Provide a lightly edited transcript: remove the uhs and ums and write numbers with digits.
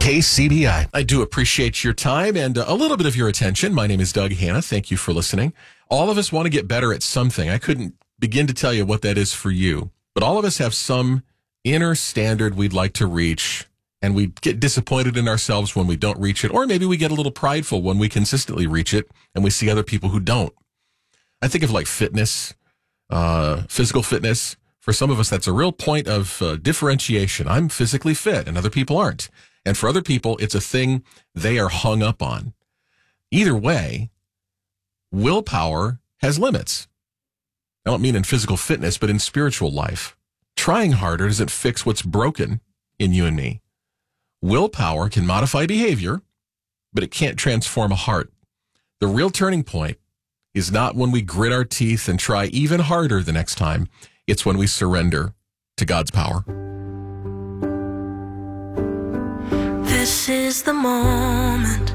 KCBI. I do appreciate your time and a little bit of your attention. My name is Doug Hanna. Thank you for listening. All of us want to get better at something. I couldn't begin to tell you what that is for you, but all of us have some inner standard we'd like to reach, and we get disappointed in ourselves when we don't reach it, or maybe we get a little prideful when we consistently reach it and we see other people who don't. I think of like fitness, physical fitness. For some of us, that's a real point of differentiation. I'm physically fit and other people aren't. And for other people, it's a thing they are hung up on. Either way, willpower has limits. I don't mean in physical fitness, but in spiritual life. Trying harder doesn't fix what's broken in you and me. Willpower can modify behavior, but it can't transform a heart. The real turning point is not when we grit our teeth and try even harder the next time. It's when we surrender to God's power. This is the moment